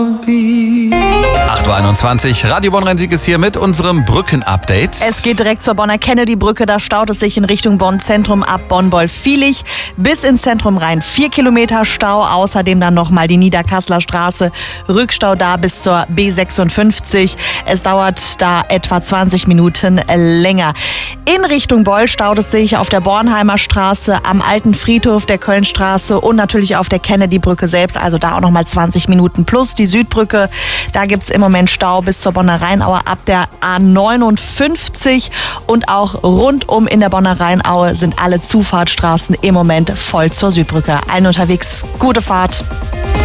8.21 Uhr, Radio Bonn-Rhein-Sieg ist hier mit unserem Brücken-Update. Es geht direkt zur Bonner Kennedy-Brücke. Da staut es sich in Richtung Bonn-Zentrum ab Bonn-Wolf-Vilich bis ins Zentrum rein. 4 Kilometer Stau. Außerdem dann nochmal die Niederkasseler Straße. Rückstau da bis zur B56. Es dauert da etwa 20 Minuten länger. In Richtung Boll staut es sich auf der Bornheimer Straße, am Alten Friedhof der Kölnstraße und natürlich auf der Kennedy-Brücke selbst. Also da auch nochmal 20 Minuten plus die Südbrücke. Da gibt es im Moment Stau bis zur Bonner Rheinaue ab der A59 und auch rundum in der Bonner Rheinaue sind alle Zufahrtsstraßen im Moment voll zur Südbrücke. Allen unterwegs, gute Fahrt.